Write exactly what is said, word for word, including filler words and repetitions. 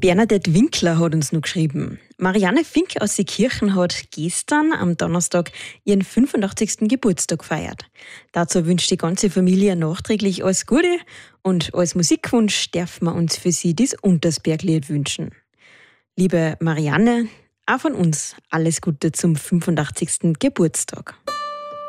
Bernadette Winkler hat uns noch geschrieben. Marianne Fink aus Seekirchen hat gestern am Donnerstag ihren fünfundachtzigsten Geburtstag gefeiert. Dazu wünscht die ganze Familie nachträglich alles Gute und als Musikwunsch dürfen wir uns für sie das Untersberglied wünschen. Liebe Marianne, auch von uns alles Gute zum fünfundachtzigsten Geburtstag.